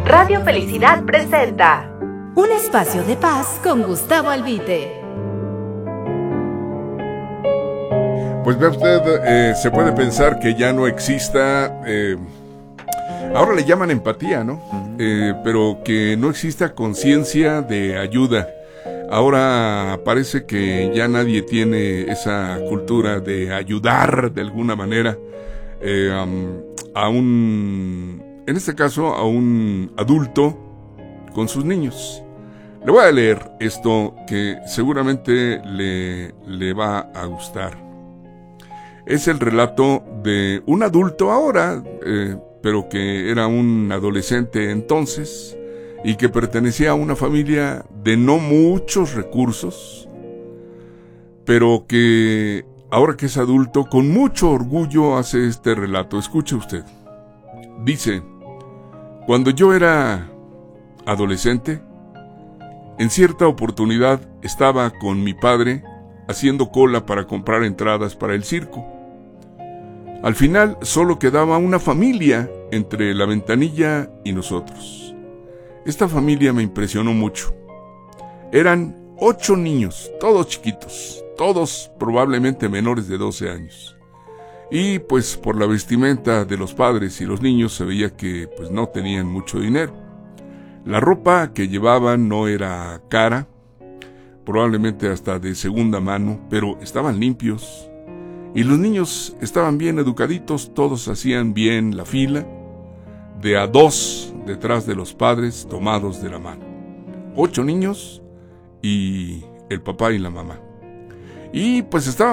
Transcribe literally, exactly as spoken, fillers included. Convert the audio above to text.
Radio Felicidad presenta un espacio de paz con Gustavo Albite. Pues vea usted, eh, se puede pensar que ya no exista, eh, ahora le llaman empatía, ¿no? Eh, pero que no exista conciencia de ayuda. Ahora parece que ya nadie tiene esa cultura de ayudar de alguna manera eh, um, a un, en este caso, a un adulto con sus niños. Le voy a leer esto que seguramente le, le va a gustar. Es el relato de un adulto ahora, eh, pero que era un adolescente entonces y que pertenecía a una familia de no muchos recursos, pero que ahora que es adulto, con mucho orgullo hace este relato. Escuche usted. Dice: cuando yo era adolescente, en cierta oportunidad estaba con mi padre haciendo cola para comprar entradas para el circo. Al final solo quedaba una familia entre la ventanilla y nosotros. Esta familia me impresionó mucho. Eran ocho niños, todos chiquitos, todos probablemente menores de doce años. Y pues por la vestimenta de los padres y los niños se veía que pues no tenían mucho dinero. La ropa que llevaban no era cara, probablemente hasta de segunda mano, pero estaban limpios. Y los niños estaban bien educaditos, todos hacían bien la fila, de a dos detrás de los padres tomados de la mano. Ocho niños y el papá y la mamá. Y pues estaban